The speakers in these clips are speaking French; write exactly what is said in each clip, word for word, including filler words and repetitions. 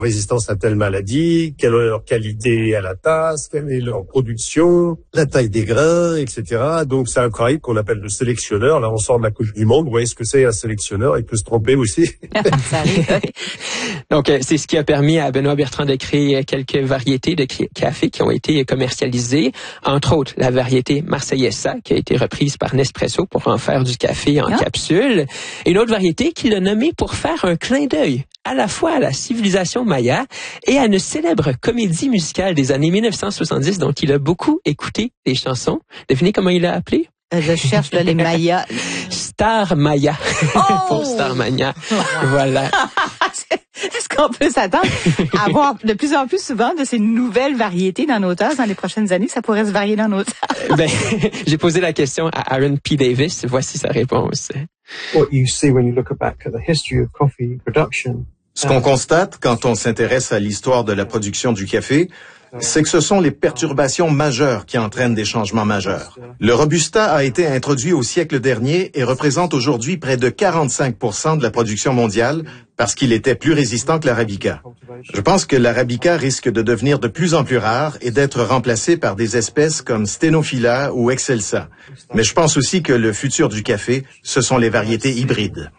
résistance à telle maladie, quelle est leur qualité à la tasse, quelle est leur production, la taille des grains, et cetera. Donc c'est un travail qu'on appelle le sélectionneur. Là, on sort de la Coupe du Monde. Vous voyez ce que c'est un sélectionneur? Il peut se tromper aussi. Ça arrive, oui. Donc, c'est ce qui a permis à Benoît Bertrand de créer quelques variétés de café qui ont été commercialisées. Entre autres, la variété Marsellesa, qui a été reprise par Nespresso pour en faire du café en ah. capsule. Et une autre variété qu'il a nommée pour faire un clin d'œil à la fois à la civilisation maya et à une célèbre comédie musicale des années dix-neuf cent soixante-dix dont il a beaucoup écouté les chansons. Devinez comment il l'a appelé? Je cherche là, les Mayas. Star Maya. Oh! Pour Star Mania. Voilà. Est-ce qu'on peut s'attendre à avoir de plus en plus souvent de ces nouvelles variétés dans nos tasses dans les prochaines années? Ça pourrait se varier dans nos tasses. Ben, j'ai posé la question à Aaron P. Davis. Voici sa réponse. What you see when you look back at the history of coffee production. Ce qu'on constate quand on s'intéresse à l'histoire de la production du café, c'est que ce sont les perturbations majeures qui entraînent des changements majeurs. Le Robusta a été introduit au siècle dernier et représente aujourd'hui près de quarante-cinq pour cent de la production mondiale parce qu'il était plus résistant que l'Arabica. Je pense que l'Arabica risque de devenir de plus en plus rare et d'être remplacé par des espèces comme Stenophila ou Excelsa. Mais je pense aussi que le futur du café, ce sont les variétés hybrides.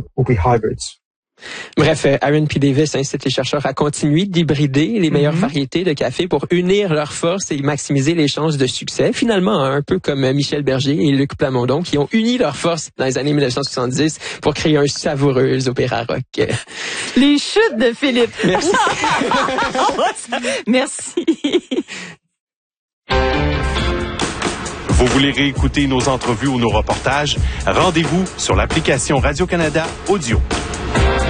Bref, Aaron P. Davis incite les chercheurs à continuer d'hybrider les meilleures mm-hmm. variétés de café pour unir leurs forces et maximiser les chances de succès. Finalement, un peu comme Michel Berger et Luc Plamondon qui ont uni leurs forces dans les années dix-neuf cent soixante-dix pour créer un savoureux opéra rock. Les chutes de Philippe. Merci. Merci. Vous voulez réécouter nos entrevues ou nos reportages? Rendez-vous sur l'application Radio-Canada Audio.